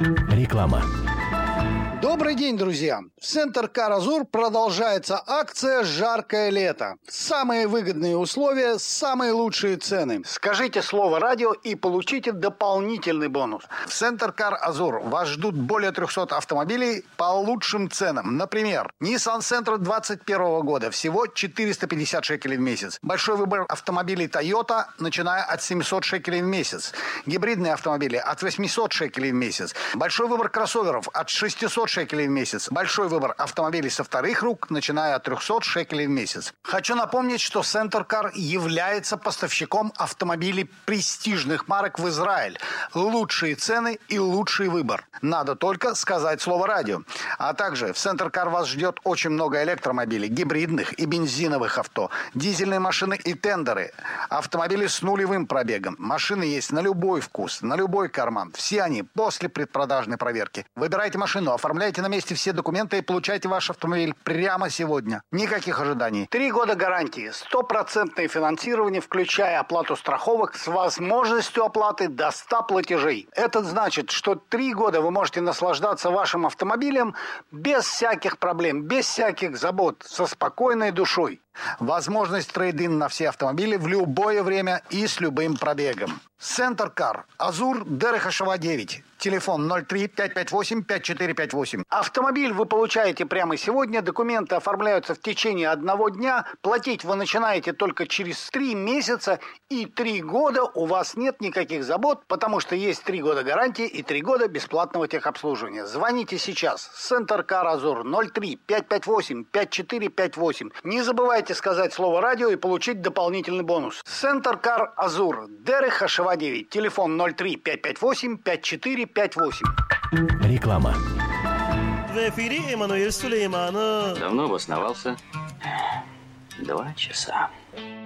Реклама. Добрый день, друзья! В Центр Кар Азур продолжается акция «Жаркое лето». Самые выгодные условия, самые лучшие цены. Скажите слово «радио» и получите дополнительный бонус. В Центр Кар Азур вас ждут более 300 автомобилей по лучшим ценам. Например, Nissan Sentra 2021 года всего 450 шекелей в месяц. Большой выбор автомобилей Toyota, начиная от 700 шекелей в месяц. Гибридные автомобили от 800 шекелей в месяц. Большой выбор кроссоверов от 600 шекелей в месяц. Большой выбор автомобилей со вторых рук, начиная от 300 шекелей в месяц. Хочу напомнить, что Центр Кар является поставщиком автомобилей престижных марок в Израиль. Лучшие цены и лучший выбор. Надо только сказать слово «радио». А также в Центр Кар вас ждет очень много электромобилей, гибридных и бензиновых авто, дизельные машины и тендеры, автомобили с нулевым пробегом. Машины есть на любой вкус, на любой карман. Все они после предпродажной проверки. Выбирайте машину, оформляйте на месте все документы и получайте ваш автомобиль прямо сегодня. Никаких ожиданий. 3 года гарантии, 100% финансирование, включая оплату страховок с возможностью оплаты до 100 платежей. Это значит, что 3 года вы можете наслаждаться вашим автомобилем без всяких проблем, без всяких забот, со спокойной душой. Возможность трейд-ин на все автомобили в любое время и с любым пробегом. Центр Кар Азур, Дерех Ашава 9. Телефон 03-558-5458. Автомобиль вы получаете прямо сегодня. Документы оформляются в течение 1 дня. Платить вы начинаете только через 3 месяца. И 3 года у вас нет никаких забот, потому что есть 3 года гарантии и 3 года бесплатного техобслуживания. Звоните сейчас. Центр Кар Азур 03-558-5458. Не забывайте сказать слово «радио» и получить дополнительный бонус. Центр Кар Азур, Дерех Ашава 9. Телефон 03-558-5458. Реклама. В эфире Эммануэль Сулейманов. Давно обосновался? 2 часа.